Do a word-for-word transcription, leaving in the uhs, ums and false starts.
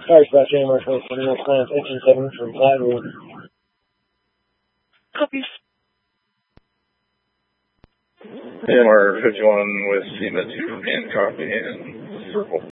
Sorry, Sebastian, Mark forty-one, Clan eighteen seven from Gladwood. Copies. M R fifty-one with SEMA two and copy and circle.